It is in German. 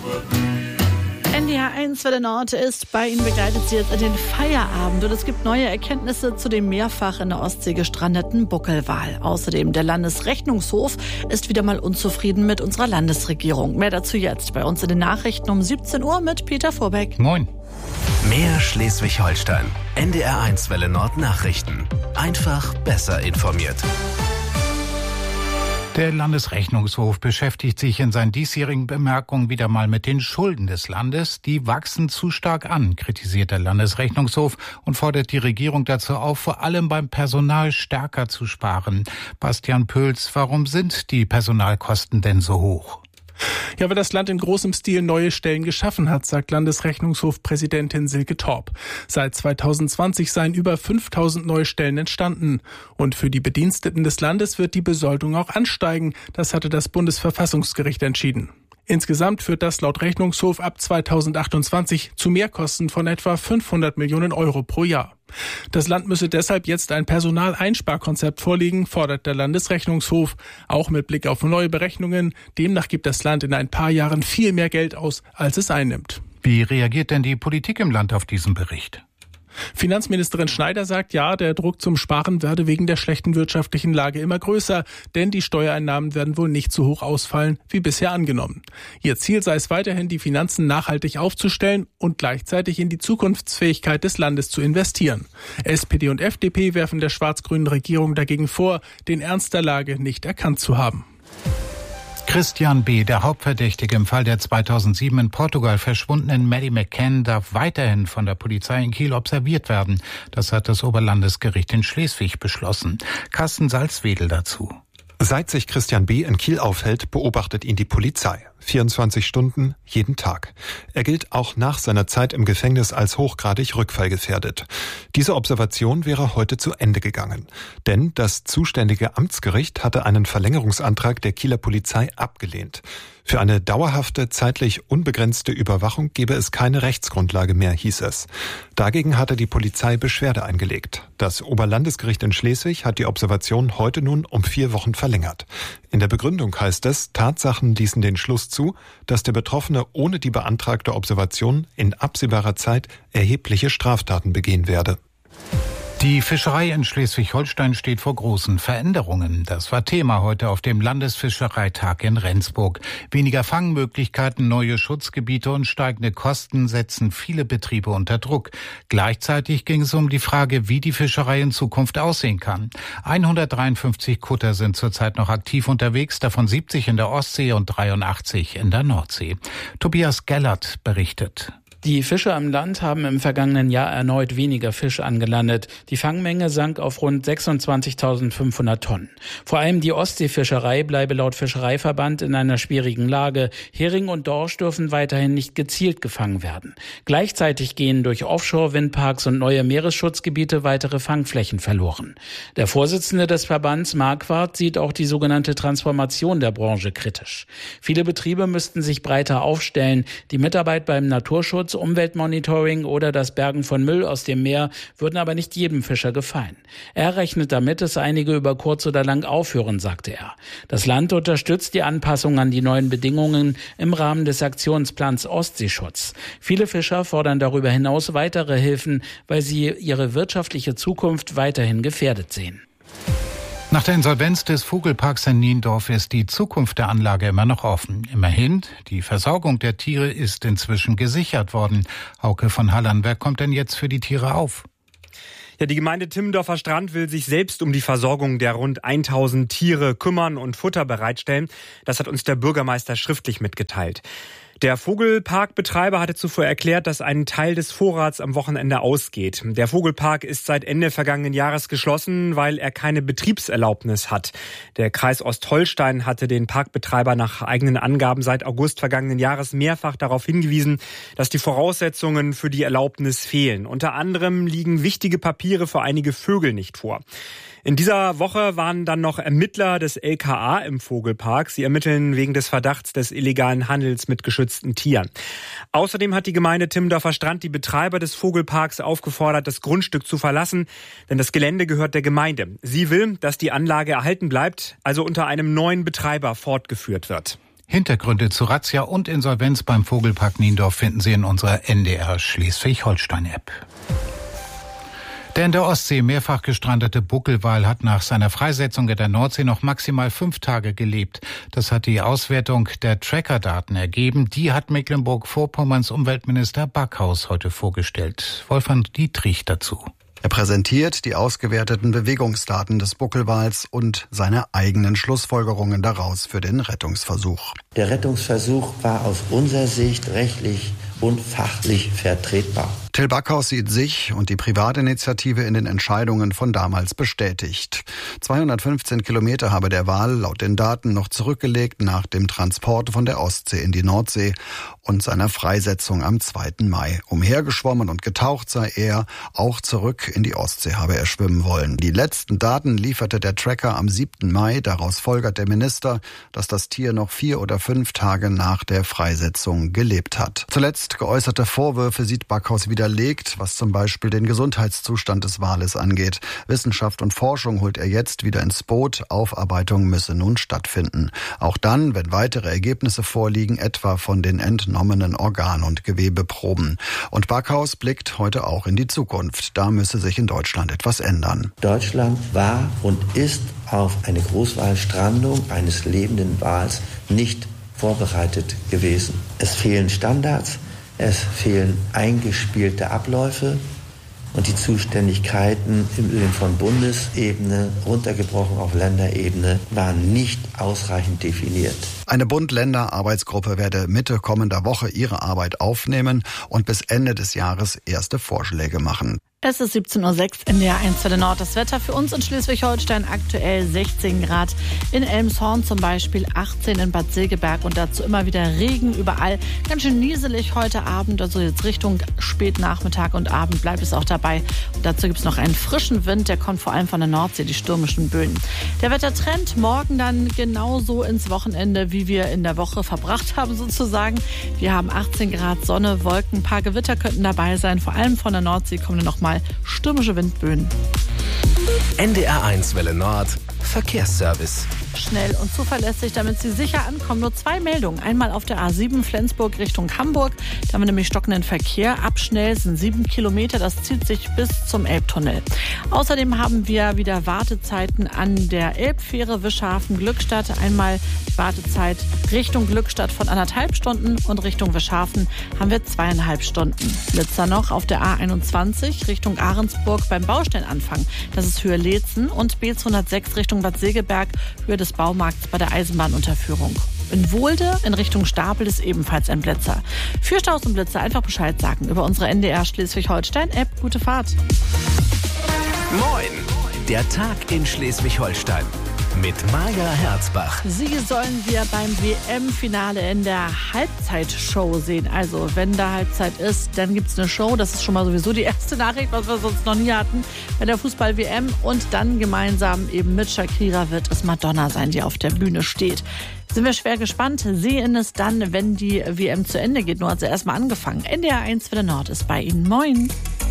NDR 1 Welle Nord ist bei Ihnen, begleitet Sie jetzt in den Feierabend. Und es gibt neue Erkenntnisse zu dem mehrfach in der Ostsee gestrandeten Buckelwal. Außerdem der Landesrechnungshof ist wieder mal unzufrieden mit unserer Landesregierung. Mehr dazu jetzt bei uns in den Nachrichten um 17 Uhr mit Peter Vorbeck. Moin. Mehr Schleswig-Holstein. NDR 1 Welle Nord Nachrichten. Einfach besser informiert. Der Landesrechnungshof beschäftigt sich in seinen diesjährigen Bemerkungen wieder mal mit den Schulden des Landes. Die wachsen zu stark an, kritisiert der Landesrechnungshof und fordert die Regierung dazu auf, vor allem beim Personal stärker zu sparen. Bastian Pöls, warum sind die Personalkosten denn so hoch? Ja, weil das Land in großem Stil neue Stellen geschaffen hat, sagt Landesrechnungshofpräsidentin Silke Torp. Seit 2020 seien über 5000 neue Stellen entstanden. Und für die Bediensteten des Landes wird die Besoldung auch ansteigen. Das hatte das Bundesverfassungsgericht entschieden. Insgesamt führt das laut Rechnungshof ab 2028 zu Mehrkosten von etwa 500 Millionen Euro pro Jahr. Das Land müsse deshalb jetzt ein Personaleinsparkonzept vorlegen, fordert der Landesrechnungshof. Auch mit Blick auf neue Berechnungen. Demnach gibt das Land in ein paar Jahren viel mehr Geld aus, als es einnimmt. Wie reagiert denn die Politik im Land auf diesen Bericht? Finanzministerin Schneider sagt, ja, der Druck zum Sparen werde wegen der schlechten wirtschaftlichen Lage immer größer, denn die Steuereinnahmen werden wohl nicht so hoch ausfallen wie bisher angenommen. Ihr Ziel sei es weiterhin, die Finanzen nachhaltig aufzustellen und gleichzeitig in die Zukunftsfähigkeit des Landes zu investieren. SPD und FDP werfen der schwarz-grünen Regierung dagegen vor, den Ernst der Lage nicht erkannt zu haben. Christian B., der Hauptverdächtige im Fall der 2007 in Portugal verschwundenen Maddie McCann, darf weiterhin von der Polizei in Kiel observiert werden. Das hat das Oberlandesgericht in Schleswig beschlossen. Carsten Salzwedel dazu. Seit sich Christian B. in Kiel aufhält, beobachtet ihn die Polizei. 24 Stunden, jeden Tag. Er gilt auch nach seiner Zeit im Gefängnis als hochgradig rückfallgefährdet. Diese Observation wäre heute zu Ende gegangen. Denn das zuständige Amtsgericht hatte einen Verlängerungsantrag der Kieler Polizei abgelehnt. Für eine dauerhafte, zeitlich unbegrenzte Überwachung gebe es keine Rechtsgrundlage mehr, hieß es. Dagegen hatte die Polizei Beschwerde eingelegt. Das Oberlandesgericht in Schleswig hat die Observation heute nun um 4 Wochen verlängert. In der Begründung heißt es, Tatsachen ließen den Schluss zu, dass der Betroffene ohne die beantragte Observation in absehbarer Zeit erhebliche Straftaten begehen werde. Die Fischerei in Schleswig-Holstein steht vor großen Veränderungen. Das war Thema heute auf dem Landesfischereitag in Rendsburg. Weniger Fangmöglichkeiten, neue Schutzgebiete und steigende Kosten setzen viele Betriebe unter Druck. Gleichzeitig ging es um die Frage, wie die Fischerei in Zukunft aussehen kann. 153 Kutter sind zurzeit noch aktiv unterwegs, davon 70 in der Ostsee und 83 in der Nordsee. Tobias Gellert berichtet. Die Fischer im Land haben im vergangenen Jahr erneut weniger Fisch angelandet. Die Fangmenge sank auf rund 26.500 Tonnen. Vor allem die Ostseefischerei bleibe laut Fischereiverband in einer schwierigen Lage. Hering und Dorsch dürfen weiterhin nicht gezielt gefangen werden. Gleichzeitig gehen durch Offshore-Windparks und neue Meeresschutzgebiete weitere Fangflächen verloren. Der Vorsitzende des Verbands, Marquardt, sieht auch die sogenannte Transformation der Branche kritisch. Viele Betriebe müssten sich breiter aufstellen. Die Mitarbeit beim Naturschutz, Umweltmonitoring oder das Bergen von Müll aus dem Meer würden aber nicht jedem Fischer gefallen. Er rechnet damit, dass einige über kurz oder lang aufhören, sagte er. Das Land unterstützt die Anpassung an die neuen Bedingungen im Rahmen des Aktionsplans Ostseeschutz. Viele Fischer fordern darüber hinaus weitere Hilfen, weil sie ihre wirtschaftliche Zukunft weiterhin gefährdet sehen. Nach der Insolvenz des Vogelparks in Niendorf ist die Zukunft der Anlage immer noch offen. Immerhin, die Versorgung der Tiere ist inzwischen gesichert worden. Hauke von Hallern, wer kommt denn jetzt für die Tiere auf? Ja, die Gemeinde Timmendorfer Strand will sich selbst um die Versorgung der rund 1000 Tiere kümmern und Futter bereitstellen. Das hat uns der Bürgermeister schriftlich mitgeteilt. Der Vogelparkbetreiber hatte zuvor erklärt, dass ein Teil des Vorrats am Wochenende ausgeht. Der Vogelpark ist seit Ende vergangenen Jahres geschlossen, weil er keine Betriebserlaubnis hat. Der Kreis Ostholstein hatte den Parkbetreiber nach eigenen Angaben seit August vergangenen Jahres mehrfach darauf hingewiesen, dass die Voraussetzungen für die Erlaubnis fehlen. Unter anderem liegen wichtige Papiere für einige Vögel nicht vor. In dieser Woche waren dann noch Ermittler des LKA im Vogelpark. Sie ermitteln wegen des Verdachts des illegalen Handels mit geschützten Tieren. Außerdem hat die Gemeinde Timmendorfer Strand die Betreiber des Vogelparks aufgefordert, das Grundstück zu verlassen, denn das Gelände gehört der Gemeinde. Sie will, dass die Anlage erhalten bleibt, also unter einem neuen Betreiber fortgeführt wird. Hintergründe zu Razzia und Insolvenz beim Vogelpark Niendorf finden Sie in unserer NDR Schleswig-Holstein-App. Der in der Ostsee mehrfach gestrandete Buckelwal hat nach seiner Freisetzung in der Nordsee noch maximal 5 Tage gelebt. Das hat die Auswertung der Tracker-Daten ergeben. Die hat Mecklenburg-Vorpommerns Umweltminister Backhaus heute vorgestellt. Wolfgang Dietrich dazu. Er präsentiert die ausgewerteten Bewegungsdaten des Buckelwals und seine eigenen Schlussfolgerungen daraus für den Rettungsversuch. Der Rettungsversuch war aus unserer Sicht rechtlich und fachlich vertretbar. Till Backhaus sieht sich und die Privatinitiative in den Entscheidungen von damals bestätigt. 215 Kilometer habe der Wal laut den Daten noch zurückgelegt nach dem Transport von der Ostsee in die Nordsee und seiner Freisetzung am 2. Mai. Umhergeschwommen und getaucht sei er, auch zurück in die Ostsee habe er schwimmen wollen. Die letzten Daten lieferte der Tracker am 7. Mai. Daraus folgert der Minister, dass das Tier noch 4 oder 5 Tage nach der Freisetzung gelebt hat. Zuletzt geäußerte Vorwürfe sieht Backhaus widerlegt, was zum Beispiel den Gesundheitszustand des Wales angeht. Wissenschaft und Forschung holt er jetzt wieder ins Boot. Aufarbeitung müsse nun stattfinden. Auch dann, wenn weitere Ergebnisse vorliegen, etwa von den entnommenen Organ- und Gewebeproben. Und Backhaus blickt heute auch in die Zukunft. Da müsse sich in Deutschland etwas ändern. Deutschland war und ist auf eine Großwalstrandung eines lebenden Wals nicht vorbereitet gewesen. Es fehlen Standards, es fehlen eingespielte Abläufe und die Zuständigkeiten im Übrigen von Bundesebene runtergebrochen auf Länderebene waren nicht ausreichend definiert. Eine Bund-Länder-Arbeitsgruppe werde Mitte kommender Woche ihre Arbeit aufnehmen und bis Ende des Jahres erste Vorschläge machen. Es ist 17:06 Uhr, NDR 1 für den Nord. Das Wetter für uns in Schleswig-Holstein aktuell 16 Grad. In Elmshorn zum Beispiel 18 in Bad Segeberg und dazu immer wieder Regen überall. Ganz schön nieselig heute Abend, also jetzt Richtung Spätnachmittag und Abend bleibt es auch dabei. Und dazu gibt es noch einen frischen Wind, der kommt vor allem von der Nordsee, die stürmischen Böen. Der Wettertrend morgen dann genauso ins Wochenende, wie wir in der Woche verbracht haben sozusagen. Wir haben 18 Grad Sonne, Wolken, ein paar Gewitter könnten dabei sein. Vor allem von der Nordsee kommen noch mal stürmische Windböen. NDR 1 Welle Nord, Verkehrsservice. Schnell und zuverlässig, damit Sie sicher ankommen. Nur 2 Meldungen. Einmal auf der A7 Flensburg Richtung Hamburg. Da haben wir nämlich stockenden Verkehr. Abschnell sind 7 Kilometer. Das zieht sich bis zum Elbtunnel. Außerdem haben wir wieder Wartezeiten an der Elbfähre Wischhafen-Glückstadt. Einmal Wartezeit Richtung Glückstadt von 1,5 Stunden und Richtung Wischhafen haben wir 2,5 Stunden. Blitzer noch auf der A21 Richtung Ahrensburg beim Baustellenanfang. Das ist Höhe Leetzen und B206 Richtung Bad Segeberg, Höhe des Baumarkts bei der Eisenbahnunterführung. In Wohlde in Richtung Stapel ist ebenfalls ein Blitzer. Für Staus und Blitzer einfach Bescheid sagen über unsere NDR Schleswig-Holstein-App. Gute Fahrt. Moin! Der Tag in Schleswig-Holstein mit Maja Herzbach. Sie sollen wir beim WM-Finale in der Halbzeitshow sehen. Also wenn da Halbzeit ist, dann gibt es eine Show. Das ist schon mal sowieso die erste Nachricht, was wir sonst noch nie hatten bei der Fußball-WM. Und dann gemeinsam eben mit Shakira wird es Madonna sein, die auf der Bühne steht. Sind wir schwer gespannt, sehen es dann, wenn die WM zu Ende geht. Nur hat sie erstmal angefangen. NDR 1 für den Nord ist bei Ihnen. Moin!